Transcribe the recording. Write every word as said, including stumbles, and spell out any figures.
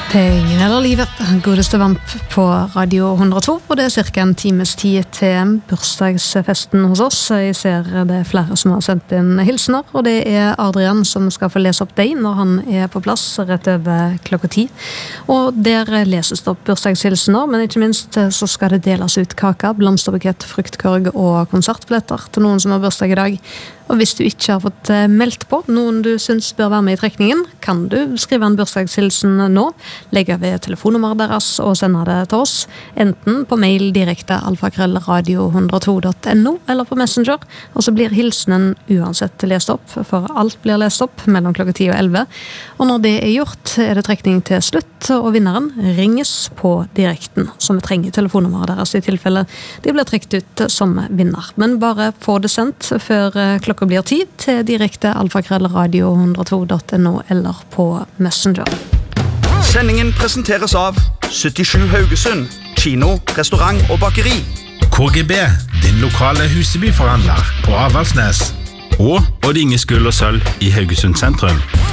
Det er ingen eller livet, godeste vamp på Radio hundre og to, og det er cirka en times tid til bursdagsfesten hos oss. Jeg ser det er flere som har sendt inn hilsener, og det er Adrian som skal få lese opp deg når han er på plass rett over klokka ti. Og der leses det opp bursdagshilsener, men ikke minst så skal det deles ut kaka, blomsterbukett, fruktkorg og konsertbilletter til noen som har bursdag i dag. Og hvis du ikke har fått meldt på noen du synes bør være med i trekningen, kan du skrive en bursdagshilsen nå, legge ved telefonnummeret deres og sende det til oss, enten på mail direkte alfakrøll radio hundre og to punktum no eller på Messenger, og så blir hilsenen uansett lest opp, for alt blir lest opp mellom klokka ti og elleve. Og når det er gjort, er det trekning til slutt, og vinneren ringes på direkten, som vi trenger telefonnummeret deres i tilfelle de blir trekt ut som vinner. Men bare få det sendt før klokka Klokka blir tid til direkte alfakrøll radio hundre og to punktum no eller på Messenger. Sendingen presenteres av syttisju Haugesund, kino, restaurant og bakeri. K G B, din lokale Husebyforhandler på Avaldsnes. Og Odd Inge Skull og Sølv i Haugesund sentrum.